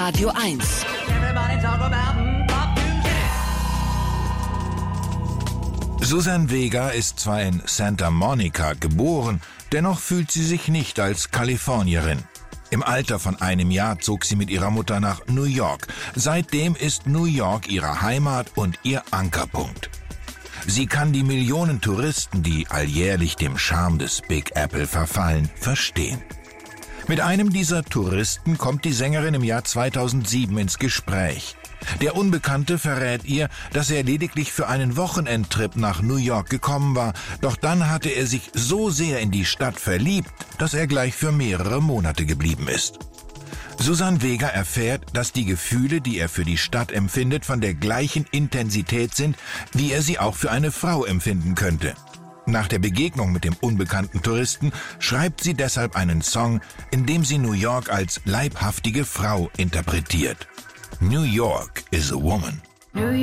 Radio 1. Suzanne Vega ist zwar in Santa Monica geboren, dennoch fühlt sie sich nicht als Kalifornierin. Im Alter von 1 Jahr zog sie mit ihrer Mutter nach New York. Seitdem ist New York ihre Heimat und ihr Ankerpunkt. Sie kann die Millionen Touristen, die alljährlich dem Charme des Big Apple verfallen, verstehen. Mit einem dieser Touristen kommt die Sängerin im Jahr 2007 ins Gespräch. Der Unbekannte verrät ihr, dass er lediglich für einen Wochenendtrip nach New York gekommen war, doch dann hatte er sich so sehr in die Stadt verliebt, dass er gleich für mehrere Monate geblieben ist. Suzanne Vega erfährt, dass die Gefühle, die er für die Stadt empfindet, von der gleichen Intensität sind, wie er sie auch für eine Frau empfinden könnte. Nach der Begegnung mit dem unbekannten Touristen schreibt sie deshalb einen Song, in dem sie New York als leibhaftige Frau interpretiert. New York is a woman.